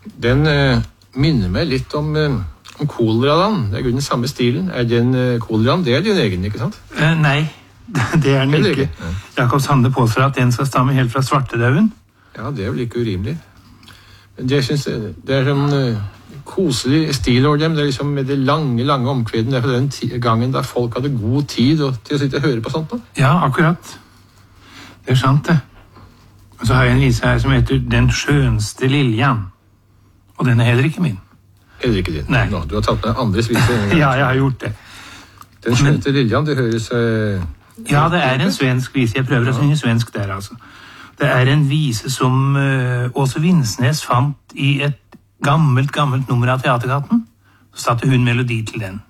Den minner meg litt om koleraen. Det den samme stilen. Den koleraen, det din egen, ikke sant? Nei, det den ikke. Jakob Sande påstår at den skal stamme helt fra svartedauden. Ja, det vel ikke urimelig. Men jeg synes det sånn koselig stil over dem. Det liksom med de lange omkvedene. Det fra den gangen da folk hadde god tid til å sitte og høre på sånt. Da. Ja, akkurat. Det sant det. Og så har jeg en vise her som heter Den skjønste liljan. Og den heller ikke min. Heller ikke din? Nei. Nå, du har tatt med andres vise. Ja, jeg har gjort det. Den skjønste liljan, det høres... Ja, det en svensk vise. Jeg prøver å synge svensk der, altså. Det en vise som Åse Vinsnes fant i et gammelt nummer av Teaterkatten. Så satte hun melodi til den.